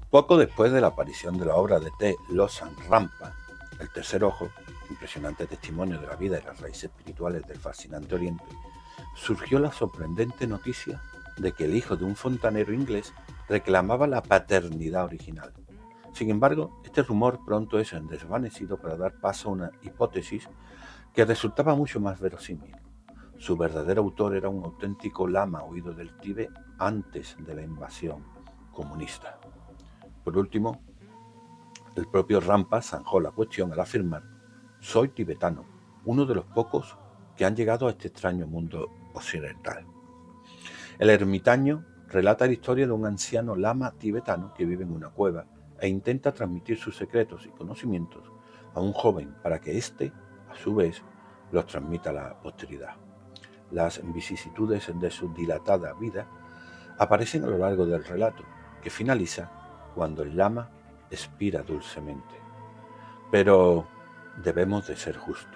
Poco después de la aparición de la obra de T. Lawson Rampa, El tercer ojo, impresionante testimonio de la vida y las raíces espirituales del fascinante Oriente, surgió la sorprendente noticia de que el hijo de un fontanero inglés reclamaba la paternidad original. Sin embargo, este rumor pronto es desvanecido para dar paso a una hipótesis que resultaba mucho más verosímil. Su verdadero autor era un auténtico lama huido del Tíbet antes de la invasión comunista. Por último, el propio Rampa zanjó la cuestión al afirmar: «Soy tibetano, uno de los pocos que han llegado a este extraño mundo occidental». El ermitaño relata la historia de un anciano lama tibetano que vive en una cueva e intenta transmitir sus secretos y conocimientos a un joven para que éste, a su vez, los transmita a la posteridad. Las vicisitudes de su dilatada vida aparecen a lo largo del relato, que finaliza cuando el lama expira dulcemente. Pero debemos de ser justos.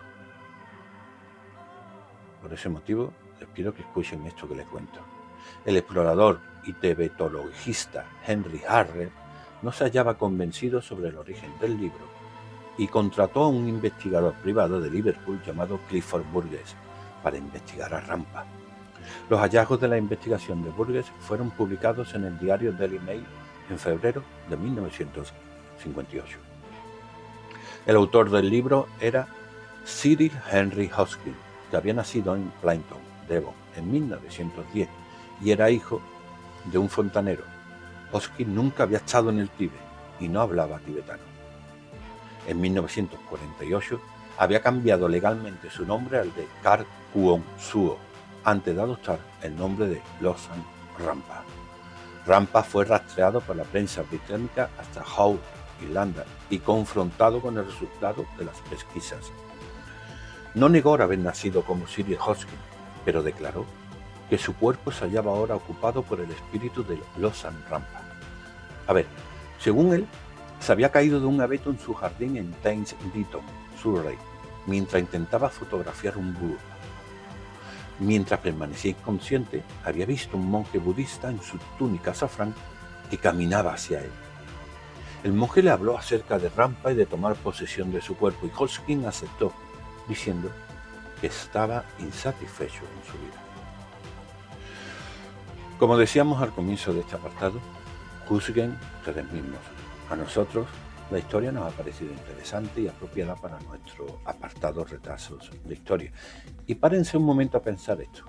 Por ese motivo, les pido que escuchen esto que les cuento. El explorador y tibetologista Henry Harrer no se hallaba convencido sobre el origen del libro y contrató a un investigador privado de Liverpool llamado Clifford Burgess para investigar a Rampa. Los hallazgos de la investigación de Burgess fueron publicados en el diario Daily Mail en febrero de 1958. El autor del libro era Cyril Henry Hoskin, que había nacido en Plainton, Devon, en 1910 y era hijo de un fontanero. Hoskin nunca había estado en el Tíbet y no hablaba tibetano. En 1948 había cambiado legalmente su nombre al de Kar Kwon Suo, antes de adoptar el nombre de Lawson Rampa. Rampa fue rastreado por la prensa británica hasta Hull, Irlanda, y confrontado con el resultado de las pesquisas. No negó haber nacido como Cyril Hoskin, pero declaró que su cuerpo se hallaba ahora ocupado por el espíritu de Lawson Rampa. A ver, según él, se había caído de un abeto en su jardín en Thames Ditton, Surrey, mientras intentaba fotografiar un búho. Mientras permanecía inconsciente, había visto un monje budista en su túnica azafrán que caminaba hacia él. El monje le habló acerca de Rampa y de tomar posesión de su cuerpo, y Hoskin aceptó, diciendo que estaba insatisfecho en su vida. Como decíamos al comienzo de este apartado, juzguen ustedes mismos. A nosotros la historia nos ha parecido interesante y apropiada para nuestro apartado Retazos de Historia. Y párense un momento a pensar esto.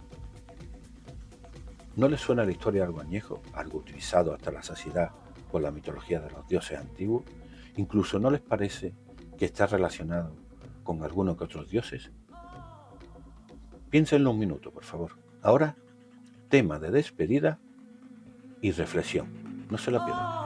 ¿No les suena la historia algo añejo, algo utilizado hasta la saciedad por la mitología de los dioses antiguos? ¿Incluso no les parece que está relacionado con algunos que otros dioses? Piénsenlo un minuto, por favor. Ahora, tema de despedida y reflexión. No se la pierdan.